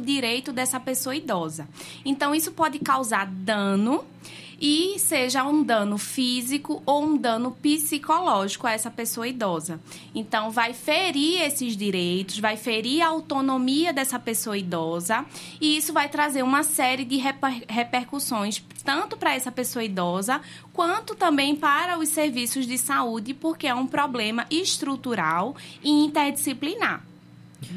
direito dessa pessoa idosa. Então, isso pode causar dano, e seja um dano físico ou um dano psicológico a essa pessoa idosa. Então, vai ferir esses direitos, vai ferir a autonomia dessa pessoa idosa, e isso vai trazer uma série de repercussões, tanto para essa pessoa idosa, quanto também para os serviços de saúde, porque é um problema estrutural e interdisciplinar.